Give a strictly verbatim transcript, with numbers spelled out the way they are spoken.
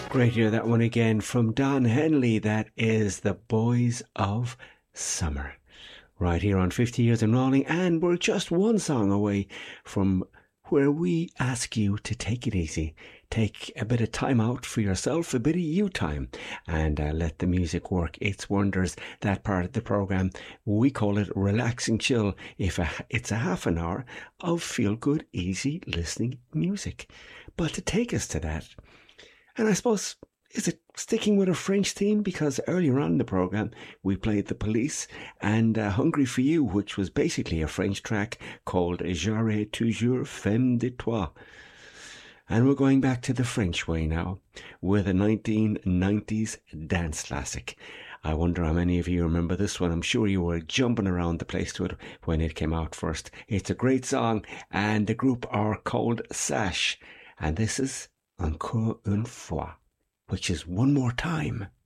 Great to hear that one again from Don Henley. That is The Boys of Summer. Right here on fifty Years in Rolling, and we're just one song away from where we ask you to take it easy. Take a bit of time out for yourself, a bit of you time, and uh, let the music work its wonders. That part of the programme, we call it Relaxing Chill. If a, it's a half an hour of feel-good, easy listening music. But to take us to that, and I suppose, is it sticking with a French theme? Because earlier on in the programme, we played The Police and uh, Hungry for You, which was basically a French track called J'aurai toujours faim de toi. And we're going back to the French way now with a nineteen nineties dance classic. I wonder how many of you remember this one. I'm sure you were jumping around the place to it when it came out first. It's a great song, and the group are called Sash. And this is Encore une fois, which is one more time.